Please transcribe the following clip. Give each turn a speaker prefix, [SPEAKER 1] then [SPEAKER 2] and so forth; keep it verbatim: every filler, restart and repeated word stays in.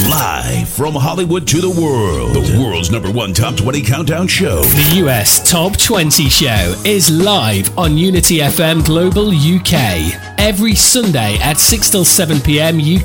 [SPEAKER 1] Live from Hollywood to the world, the world's number one top twenty countdown show.
[SPEAKER 2] The U S Top twenty Show is live on Unity F M Global U K. Every Sunday at six till seven p.m. U